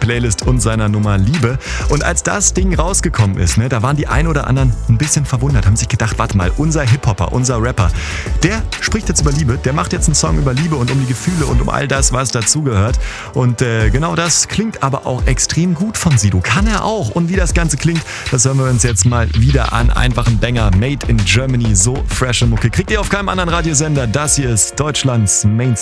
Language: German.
Playlist und seiner Nummer Liebe. Und als das Ding rausgekommen ist, ne, da waren die ein oder anderen ein bisschen verwundert, haben sich gedacht, warte mal, unser Hip-Hopper, unser Rapper, der spricht jetzt über Liebe, der macht jetzt einen Song über Liebe und um die Gefühle und um all das, was dazugehört. Und genau das klingt aber auch extrem gut von Sido. Kann er auch. Und wie das Ganze klingt, das hören wir uns jetzt mal wieder an. Einfach ein Banger, made in Germany, so frische Mucke. Kriegt ihr auf keinem anderen Radiosender. Das hier ist Deutschlands Mainstream.